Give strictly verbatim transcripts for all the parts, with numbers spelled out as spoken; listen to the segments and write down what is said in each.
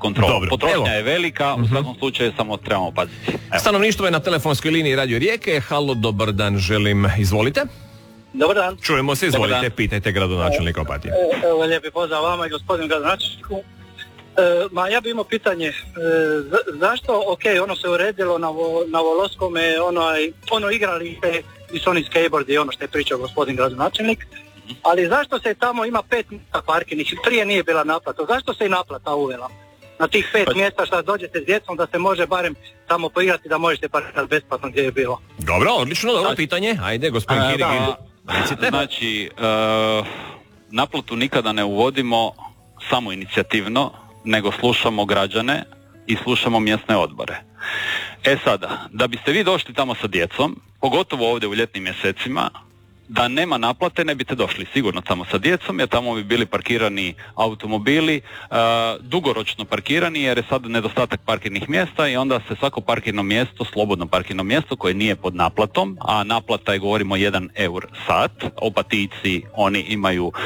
kontrolom. Dobro, potrošnja evo. je velika, u Mhm. svakom slučaju samo trebamo paziti. Evo. Stanovništvo je na telefonskoj liniji Radio Rijeke. Halo, dobar dan, želim. Izvolite. Dobar dan. Čujemo se, izvolite, Dobar dan. pitajte gradonačelnika Opatije. E, Evo, lijepi pozdrav vama i gospodinu gradonačelniku. E, ma ja bih imao pitanje, e, za, zašto, ok, ono se uredilo na, vo, na Voloskome, ono, ono igralište i su oni skateboardi, ono što je pričao gospodin gradonačelnik, ali zašto se tamo ima pet mjesta parkirnih, prije nije bila naplata, zašto se i naplata uvela? Na tih pet Pa- mjesta što dođete s djecom da se može barem tamo poigrati da možete parkirati besplatno gdje je bilo. Dobro, odlično, dobro pitanje. Ajde, gospodin A, Kirik, da. recite. Znači, e, naplatu nikada ne uvodimo samo inicijativno, nego slušamo građane i slušamo mjesne odbore. E sada, da biste vi došli tamo sa djecom, pogotovo ovdje u ljetnim mjesecima, da nema naplate ne biste došli sigurno tamo sa djecom, jer tamo bi bili parkirani automobili, uh, dugoročno parkirani jer je sad nedostatak parkirnih mjesta i onda se svako parkirno mjesto, slobodno parkirno mjesto koje nije pod naplatom, a naplata je, govorimo, jedan eur sat, Opatijci oni imaju uh,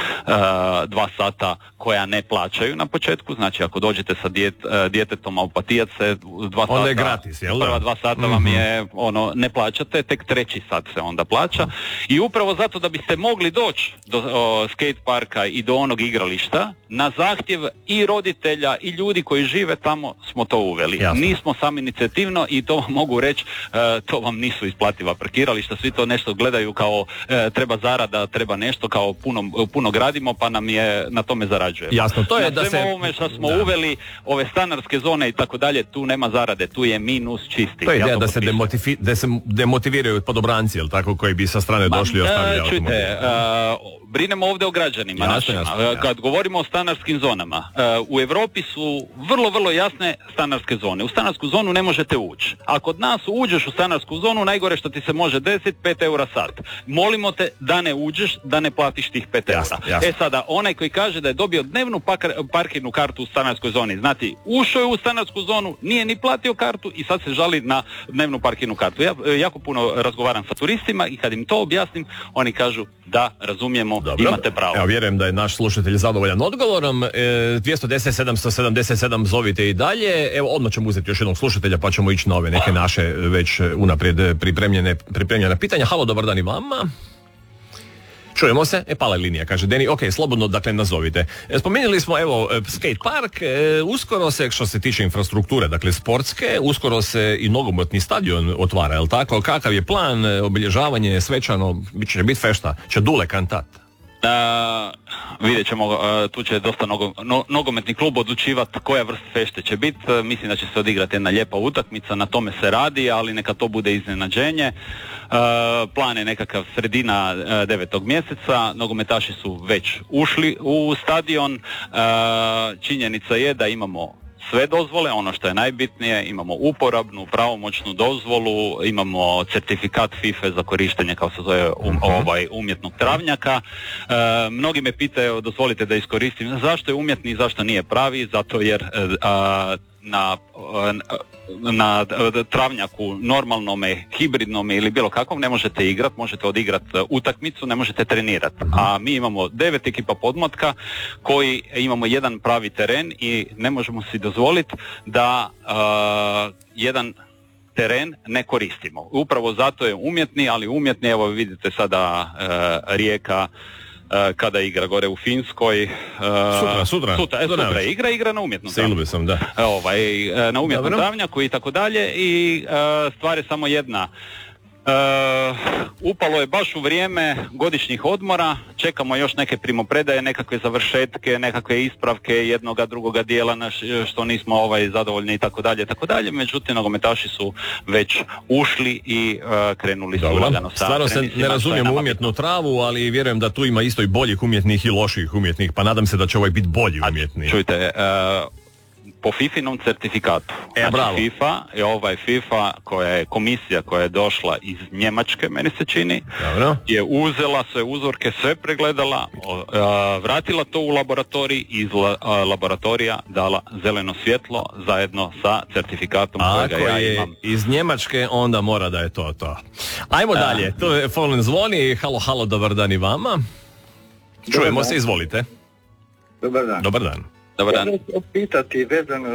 dva sata koja ne plaćaju na početku, znači ako dođete sa djet, uh, djetetom, a Opatijac se dva Onda sata, je gratis, jel da? prva dva sata mm-hmm. vam je ono, ne plaćate, tek treći sat se onda plaća i upravo zato da biste mogli doći do o, skate parka i do onog igrališta, na zahtjev i roditelja i ljudi koji žive tamo smo to uveli. Jasno. Nismo sami inicijativno i to vam mogu reći, e, to vam nisu isplativa parkirališta, svi to nešto gledaju kao e, treba zarada, treba nešto, kao puno, puno gradimo pa nam je na tome zarađujemo. Jasno, to je na da svemu se... ovome što smo da. uveli, ove stanarske zone i tako dalje, tu nema zarade, tu je minus čisti. To je Ja ideja da se, potpišem. demotifi, da se demotiviraju podobranci, jel tako, koji bi sa strane došli i Ma, ostavili e, automobil. Čujte, e, brinemo ovdje o građanima Jasno, našima. jasno, E, jasno. Kad govorimo o stanarskim zonama, e, u Europi su vrlo, vrlo jasne stanarske zone. U stanarsku zonu ne možete ući. A kod nas uđeš u stanarsku zonu, najgore što ti se može desiti, pet eura sat. Molimo te da ne uđeš, da ne platiš tih pet Jasno, eura. jasno. E sada, onaj koji kaže da je dobio dnevnu pakar, parkirnu kartu u stanarskoj zoni, znati, ušao je u stanarsku zonu, nije ni platio kartu i sad se žali na dnevnu parkirnu kartu. Ja e, jako puno razgovaram sa turistima i kad im to objasnim, oni kažu da, razumijemo, Dobro. imate pravo. Evo, vjerujem da je naš slušatelj zadovoljan odgovorom. E, dvjesto deset sedamsto sedamdeset sedam zovite i dalje. Evo, odmah ćemo uzeti još jednog slušatelja pa ćemo ići na ove neke naše već unaprijed pripremljene, pripremljena pitanja. Halo, dobar dan i vama. Čujemo se, e pala je linija, kaže Deni, ok, slobodno, dakle, nazovite. E, spomenuli smo, evo, e, skate park, e, uskoro se, što se tiče infrastrukture, dakle, sportske, uskoro se i nogometni stadion otvara, je li tako? Kakav je plan, e, obilježavanje, svečano, bit će biti fešta, će Dule kantat? Uh, vidjet ćemo, uh, tu će dosta nogo, no, nogometni klub odlučivati koja vrst fešte će biti. Uh, mislim da će se odigrati jedna lijepa utakmica, na tome se radi, ali neka to bude iznenađenje. Uh, plan je nekakav sredina uh, devetog mjeseca, nogometaši su već ušli u stadion. Uh, činjenica je da imamo sve dozvole, ono što je najbitnije, imamo uporabnu, pravomoćnu dozvolu, imamo certifikat FIFA za korištenje, kao se zove, um, ovaj, umjetnog travnjaka. E, mnogi me pitaju, dozvolite da iskoristim, zašto je umjetni i zašto nije pravi, zato jer e, a, na, na, na travnjaku normalnome, hibridnome ili bilo kakvom ne možete igrati, možete odigrati utakmicu, ne možete trenirati. A mi imamo devet ekipa podmlatka koji imamo jedan pravi teren i ne možemo si dozvoliti da uh, jedan teren ne koristimo. Upravo zato je umjetni, ali umjetni, evo vidite sada uh, Rijeka Uh, kada igra gore u Finskoj. Uh, Sutra, sutra. Sutra, e, sutra igra, igra na umjetnom travnjaku. sam, da. Ovaj, na umjetnom Dobro. travnjaku i tako dalje i uh, stvar je samo jedna. Uh, upalo je baš u vrijeme godišnjih odmora, čekamo još neke primopredaje, nekakve završetke, nekakve ispravke jednoga, drugoga dijela naš, što nismo ovaj zadovoljni i tako dalje, tako dalje. Međutim, nogometaši su već ušli i uh, krenuli su lagano sa Stvarno se trenicima, ne što je razumijem nama umjetnu travu, ali vjerujem da tu ima isto i boljih umjetnih i loših umjetnih, pa nadam se da će ovaj biti bolji umjetni. Čujte, uh, po fifinom certifikatu. E, znači bravo. FIFA je ovaj FIFA koja je komisija koja je došla iz Njemačke, meni se čini, Dobro. je uzela sve uzorke, sve pregledala, o, a, vratila to u laboratorij i iz la, a, laboratorija dala zeleno svjetlo zajedno sa certifikatom kojega Ako ja je imam. iz Njemačke, onda mora da je to to. Ajmo A. dalje, to je Fallen zvoni, halo, halo, dobar dan i vama. Čujemo se, izvolite. Dobar dan. Dobar dan. Dobar dan. Ja ću pitati vezano